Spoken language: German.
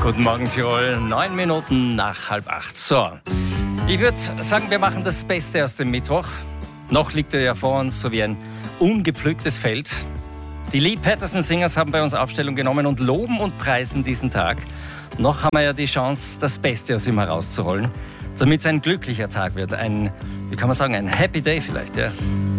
Guten Morgen, Tirol. 9 Minuten nach 7:30. So, ich würde sagen, wir machen das Beste aus dem Mittwoch. Noch liegt er ja vor uns, so wie ein ungepflücktes Feld. Die Lee Patterson Singers haben bei uns Aufstellung genommen und loben und preisen diesen Tag. Noch haben wir ja die Chance, das Beste aus ihm herauszuholen, damit es ein glücklicher Tag wird. Ein, wie kann man sagen, ein Happy Day vielleicht, ja.